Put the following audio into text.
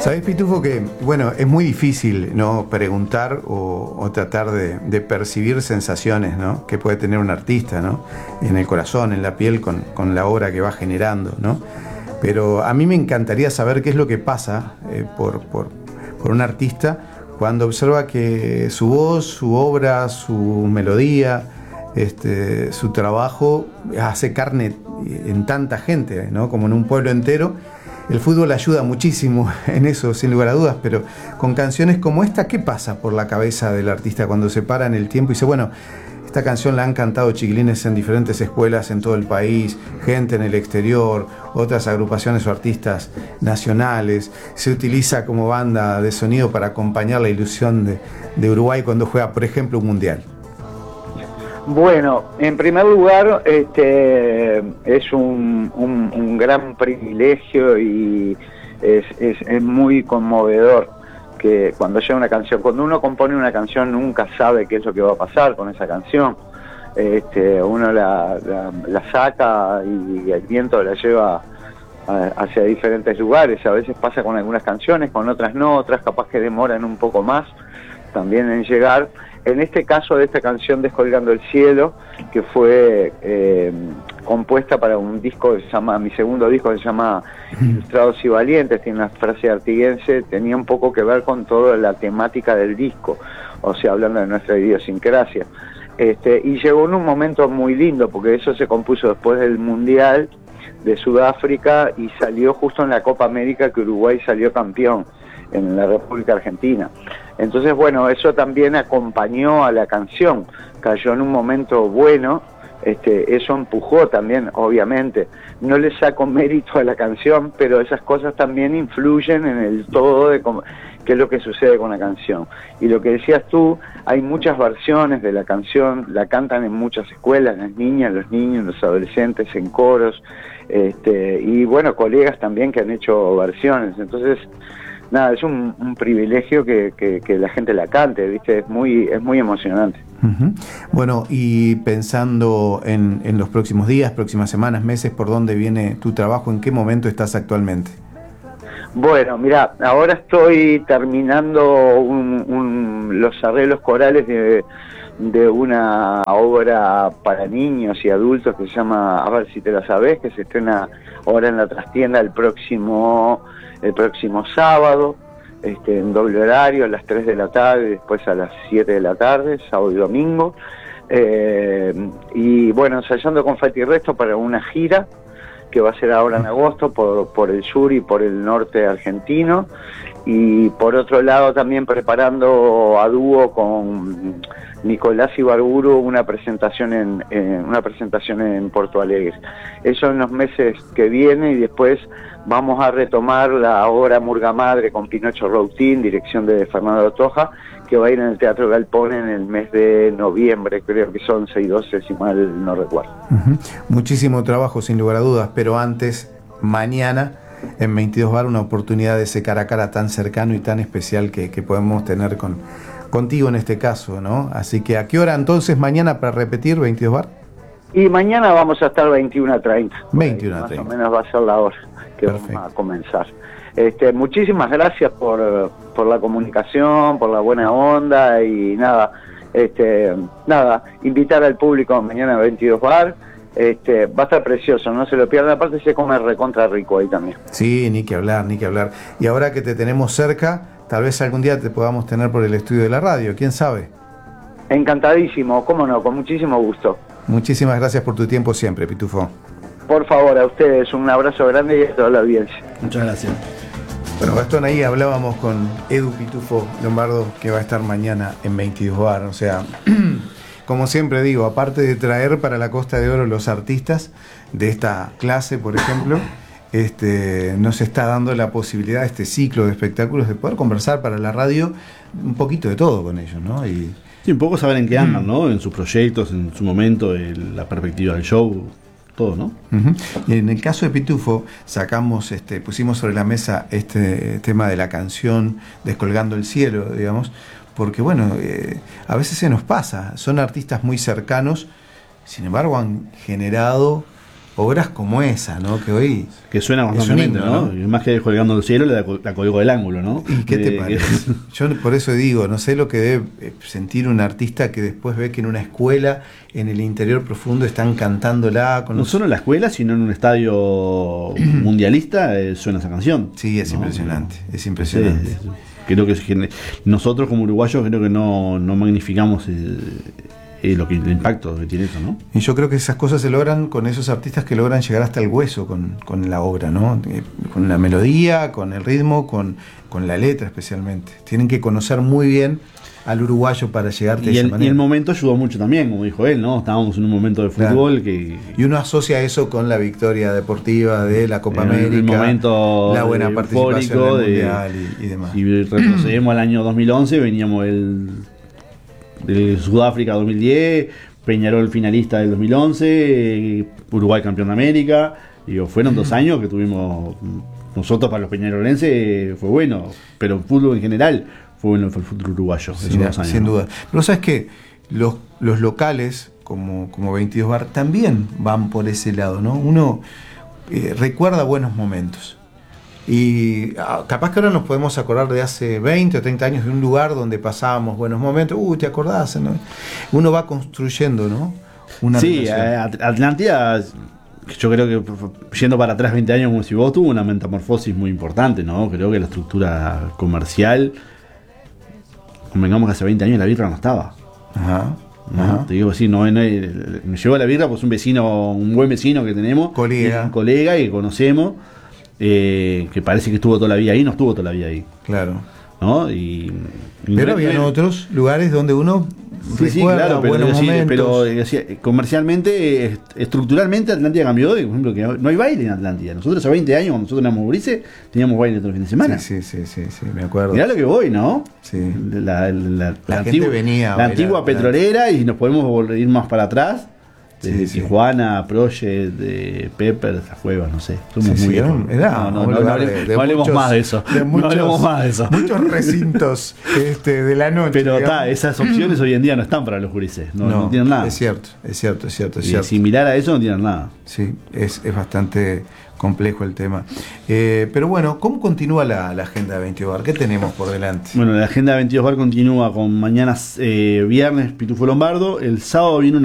Sabés, Pitufo, que bueno, es muy difícil, ¿no?, preguntar o tratar de percibir sensaciones, ¿no?, que puede tener un artista, ¿no?, en el corazón, en la piel, con la obra que va generando, ¿no? Pero a mí me encantaría saber qué es lo que pasa por un artista cuando observa que su voz, su obra, su melodía, su trabajo hace carne en tanta gente, ¿no?, como en un pueblo entero. El fútbol ayuda muchísimo en eso, sin lugar a dudas, pero con canciones como esta, ¿qué pasa por la cabeza del artista cuando se para en el tiempo y dice, bueno, esta canción la han cantado chiquilines en diferentes escuelas en todo el país, gente en el exterior, otras agrupaciones o artistas nacionales, se utiliza como banda de sonido para acompañar la ilusión de Uruguay cuando juega, por ejemplo, un mundial? Bueno, en primer lugar, es un gran privilegio y es muy conmovedor que cuando llega una canción, cuando uno compone una canción nunca sabe qué es lo que va a pasar con esa canción. Uno la saca y el viento la lleva hacia diferentes lugares. A veces pasa con algunas canciones, con otras no, otras capaz que demoran un poco más también en llegar. En este caso de esta canción Descolgando el Cielo, que fue compuesta para un disco que se llama, mi segundo disco, que se llama Ilustrados y Valientes, tiene una frase artiguense, tenía un poco que ver con toda la temática del disco, o sea, hablando de nuestra idiosincrasia. Y llegó en un momento muy lindo, porque eso se compuso después del Mundial de Sudáfrica y salió justo en la Copa América que Uruguay salió campeón en la República Argentina. Entonces, bueno, eso también acompañó a la canción, cayó en un momento bueno, eso empujó también, obviamente. No le saco mérito a la canción, pero esas cosas también influyen en el todo de qué es lo que sucede con la canción. Y lo que decías tú, hay muchas versiones de la canción, la cantan en muchas escuelas, las niñas, los niños, los adolescentes, en coros, y bueno, colegas también que han hecho versiones. Entonces, nada, es un privilegio que la gente la cante, ¿viste? Es muy emocionante. Uh-huh. Bueno, y pensando en los próximos días, próximas semanas, meses, ¿por dónde viene tu trabajo? ¿En qué momento estás actualmente? Bueno, mira, ahora estoy terminando los arreglos corales de una obra para niños y adultos que se llama A ver si te la sabés, que se estrena ahora en la trastienda el próximo sábado, en doble horario, a las 3 de la tarde, después a las 7 de la tarde, sábado y domingo. Y bueno, ensayando con Fati Resto para una gira que va a ser ahora en agosto por el sur y por el norte argentino. Y por otro lado también preparando a dúo con Nicolás Ibarburu una presentación en Porto Alegre. Eso en los meses que vienen, y después vamos a retomar la obra Murga Madre con Pinocho Routín, dirección de Fernando Toja, que va a ir en el Teatro Galpón en el mes de noviembre, creo que son 11 y 12, si mal no recuerdo. Uh-huh. Muchísimo trabajo, sin lugar a dudas, pero antes, mañana, en 22 Bar, una oportunidad de ese cara a cara tan cercano y tan especial que podemos tener contigo en este caso, ¿no? Así que, ¿a qué hora entonces mañana para repetir 22 Bar? Y mañana vamos a estar 21:30. 21:30. Más o menos va a ser la hora que Perfecto. Vamos a comenzar. Muchísimas gracias por la comunicación, por la buena onda y nada, invitar al público mañana a 22 Bar. Va a estar precioso, no se lo pierdan, aparte se come recontra rico ahí también. Sí, ni que hablar. Y ahora que te tenemos cerca, tal vez algún día te podamos tener por el estudio de la radio, ¿quién sabe? Encantadísimo, cómo no, con muchísimo gusto. Muchísimas gracias por tu tiempo siempre, Pitufo. Por favor, a ustedes un abrazo grande y a toda la audiencia. Muchas gracias. Bueno, Gastón, ahí hablábamos con Edu Pitufo Lombardo, que va a estar mañana en 22 Bar, o sea... Como siempre digo, aparte de traer para la Costa de Oro los artistas de esta clase, por ejemplo, nos está dando la posibilidad, este ciclo de espectáculos, de poder conversar para la radio un poquito de todo con ellos, ¿no? Y sí, un poco saber en qué andan, ¿no? En sus proyectos, en su momento, la perspectiva del show, todo, ¿no? Uh-huh. Y en el caso de Pitufo, sacamos, pusimos sobre la mesa este tema de la canción Descolgando el Cielo, digamos, porque bueno, a veces se nos pasa, son artistas muy cercanos, sin embargo han generado obras como esa, ¿no? Que hoy... Que suena constantemente, ¿no? Y más que colgando el cielo, la colgó del ángulo, ¿no? ¿Y qué te parece? Yo por eso digo, no sé lo que debe sentir un artista que después ve que en una escuela, en el interior profundo, están cantándola. No solo en la escuela, sino en un estadio mundialista suena esa canción. Sí, es impresionante, es impresionante. Sí, creo que nosotros como uruguayos creo que no magnificamos el impacto que tiene eso, ¿no? Y yo creo que esas cosas se logran con esos artistas que logran llegar hasta el hueso con la obra, ¿no? Con la melodía, con el ritmo, con la letra especialmente. Tienen que conocer muy bien al uruguayo para llegarte de esa manera. Y el momento ayudó mucho también, como dijo él, ¿no? Estábamos en un momento de fútbol que... Y uno asocia eso con la victoria deportiva de la Copa América, el momento la buena participación en el Mundial y demás. Y retrocedemos al año 2011, veníamos de Sudáfrica 2010, Peñarol finalista del 2011, Uruguay campeón de América. Digo, fueron 2 años que tuvimos nosotros para los peñarolenses, fue bueno, pero el fútbol en general fue bueno, fue el fútbol uruguayo. Sin duda. Pero sabes que los locales como 22 Bar también van por ese lado, ¿no? Uno recuerda buenos momentos. Y capaz que ahora nos podemos acordar de hace 20 o 30 años de un lugar donde pasábamos buenos momentos. ¿Te acordás? ¿No? Uno va construyendo, ¿no? Una relación. Atlántida, yo creo que yendo para atrás 20 años, como si vos, tuvo una metamorfosis muy importante, ¿no? Creo que la estructura comercial, convengamos que hace 20 años la birra no estaba. Ajá. ¿No? Ajá. Te digo así, me llegó la birra, pues un buen vecino que tenemos, un colega que conocemos. Que parece que estuvo toda la vida ahí, no estuvo toda la vida ahí. Claro. ¿No? Pero había otros lugares donde uno sí, claro, pero comercialmente, estructuralmente Atlántida cambió. Por ejemplo, que no hay baile en Atlántida. Nosotros hace 20 años, cuando nosotros éramos gurises, teníamos baile todos los fines de semana. Sí, me acuerdo. Mirá lo que voy, ¿no? Sí. La gente venía. La antigua petrolera, y nos podemos ir más para atrás. Desde Tijuana, Project, de Pepper, a Fuego, no sé. Somos muy viejos. No hablemos más de eso. No hablemos más de eso. Muchos recintos de la noche. Pero esas opciones hoy en día no están para los gurises. No tienen nada. Es cierto. Y similar a eso no tienen nada. Sí, es bastante complejo el tema. Pero bueno, ¿cómo continúa la agenda de 22 Bar? ¿Qué tenemos por delante? Bueno, la agenda de 22 Bar continúa con mañana viernes Pitufo Lombardo. El sábado viene